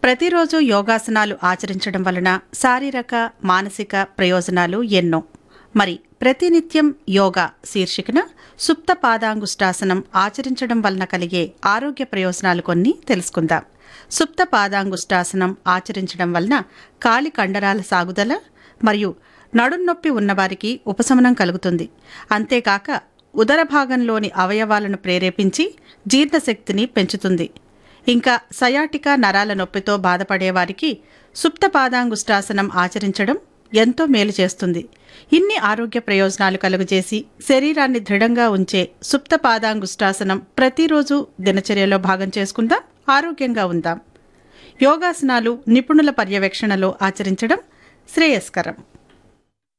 ప్రతిరోజు యోగాసనాలు ఆచరించడం వలన శారీరక మానసిక ప్రయోజనాలు ఎన్నో. మరి ప్రతినిత్యం యోగా శీర్షికన సుప్త పాదాంగుష్టాసనం ఆచరించడం వలన కలిగే ఆరోగ్య ప్రయోజనాలు కొన్ని తెలుసుకుందాం. సుప్త పాదాంగుష్టాసనం ఆచరించడం వలన కాలి కండరాల సాగుదల మరియు నడున్నొప్పి ఉన్నవారికి ఉపశమనం కలుగుతుంది. అంతేకాక ఉదర భాగంలోని అవయవాలను ప్రేరేపించి జీర్ణశక్తిని పెంచుతుంది. ఇంకా సయాటికా నరాల నొప్పితో బాధపడేవారికి సుప్త పాదాంగుష్టాసనం ఆచరించడం ఎంతో మేలు చేస్తుంది. ఇన్ని ఆరోగ్య ప్రయోజనాలు కలుగజేసి శరీరాన్ని దృఢంగా ఉంచే సుప్త పాదాంగుష్టాసనం ప్రతిరోజు దినచర్యలో భాగం చేసుకుందాం, ఆరోగ్యంగా ఉందాం. యోగాసనాలు నిపుణుల పర్యవేక్షణలో ఆచరించడం శ్రేయస్కరం.